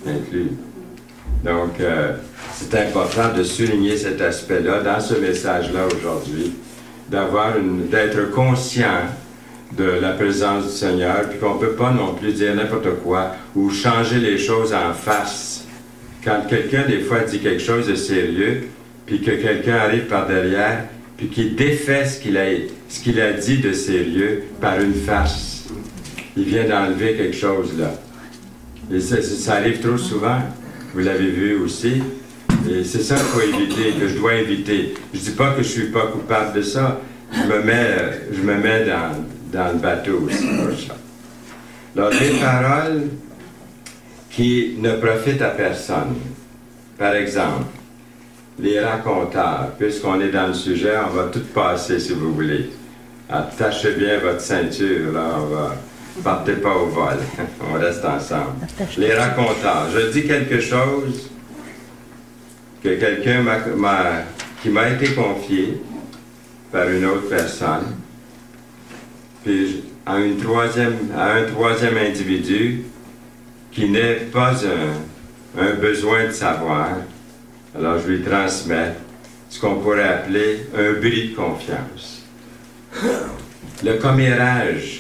inclus. Donc, c'est important de souligner cet aspect-là dans ce message-là aujourd'hui, d'être conscient de la présence du Seigneur, puis qu'on ne peut pas non plus dire n'importe quoi ou changer les choses en face. Quand quelqu'un, des fois, dit quelque chose de sérieux, puis que quelqu'un arrive par derrière, puis qu'il défait ce qu'il a dit de sérieux par une farce. Il vient d'enlever quelque chose là. Et ça arrive trop souvent. Vous l'avez vu aussi. Et c'est ça qu'il faut éviter, que je dois éviter. Je ne dis pas que je ne suis pas coupable de ça. Je me mets dans le bateau aussi pour ça. Alors, des paroles qui ne profitent à personne. Par exemple, les raconteurs. Puisqu'on est dans le sujet, on va tout passer si vous voulez. Attachez bien votre ceinture, là, partez pas au vol. On reste ensemble. Les raconteurs. Je dis quelque chose que quelqu'un qui m'a été confié par une autre personne, puis à un troisième individu qui n'est pas un besoin de savoir. Alors je lui transmets ce qu'on pourrait appeler un bris de confiance. Le commérage.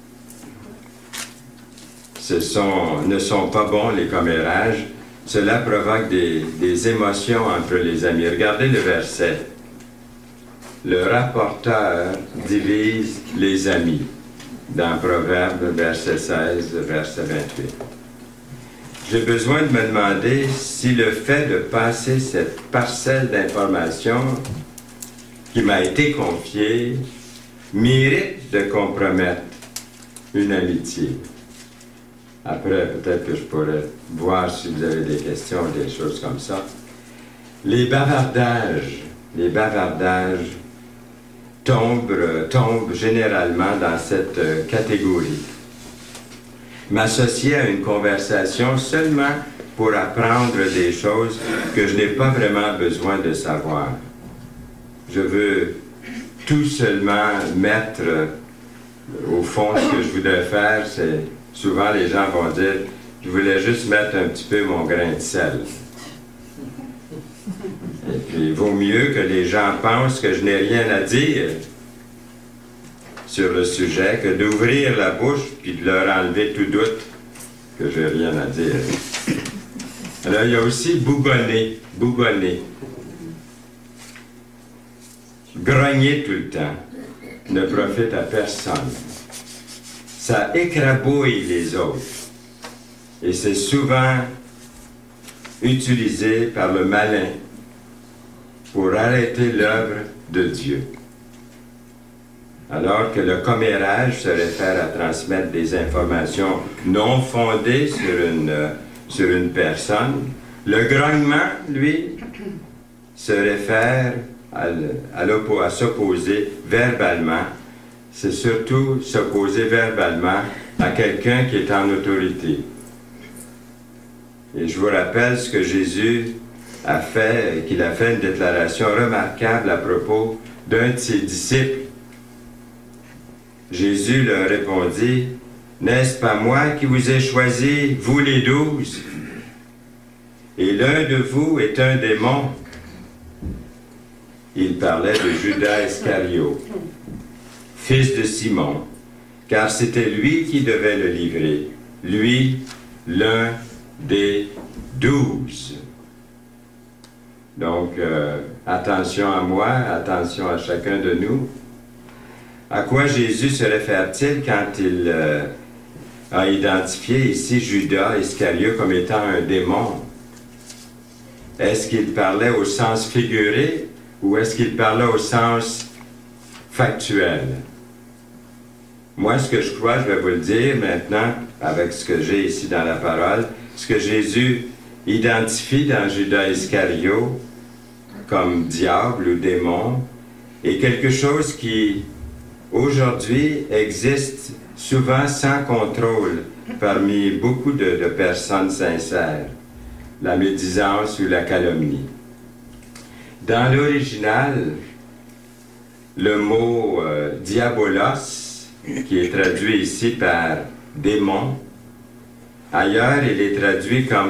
Ne sont pas bons, les commérages. Cela provoque des émotions entre les amis. Regardez le verset. Le rapporteur divise les amis. Dans Proverbe, verset 16, verset 28. J'ai besoin de me demander si le fait de passer cette parcelle d'information qui m'a été confiée mérite de compromettre une amitié. Après, peut-être que je pourrais voir si vous avez des questions, des choses comme ça. Les bavardages tombent généralement dans cette catégorie. M'associer à une conversation seulement pour apprendre des choses que je n'ai pas vraiment besoin de savoir. Je veux tout seulement mettre au fond ce que je voudrais faire, c'est souvent les gens vont dire je voulais juste mettre un petit peu mon grain de sel. Et puis il vaut mieux que les gens pensent que je n'ai rien à dire sur le sujet que d'ouvrir la bouche puis de leur enlever tout doute que j'ai rien à dire. Alors il y a aussi bougonner. Grogner tout le temps ne profite à personne. Ça écrabouille les autres. Et c'est souvent utilisé par le malin pour arrêter l'œuvre de Dieu. Alors que le commérage se réfère à transmettre des informations non fondées sur une personne, le grognement, lui, se réfère à s'opposer verbalement. C'est surtout s'opposer verbalement à quelqu'un qui est en autorité. Et je vous rappelle ce que Jésus a fait, qu'il a fait une déclaration remarquable à propos d'un de ses disciples. Jésus leur répondit, « N'est-ce pas moi qui vous ai choisi, vous les 12? Et l'un de vous est un démon. » Il parlait de Judas Iscariote, fils de Simon, car c'était lui qui devait le livrer, lui, l'un des 12. Donc, attention à moi, attention à chacun de nous. À quoi Jésus se réfère-t-il quand il a identifié ici Judas Iscariote comme étant un démon? Est-ce qu'il parlait au sens figuré ou est-ce qu'il parlait au sens factuel? Moi, ce que je crois, je vais vous le dire maintenant, avec ce que j'ai ici dans la parole, ce que Jésus identifie dans Judas Iscariote comme diable ou démon, est quelque chose qui, aujourd'hui, existe souvent sans contrôle parmi beaucoup de personnes sincères, la médisance ou la calomnie. Dans l'original, le mot diabolos, qui est traduit ici par démon, ailleurs il est traduit comme